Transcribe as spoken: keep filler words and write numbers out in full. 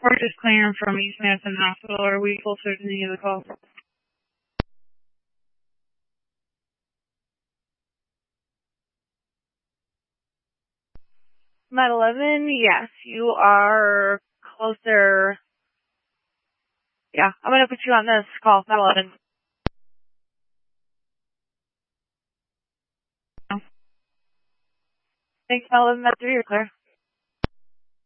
We're just clearing from East Madison Hospital. Are we closer to any of the calls? Med eleven, yes, you are closer. Yeah, I'm going to put you on this call, Med eleven. Thanks, Med eleven, Med three, you're clear.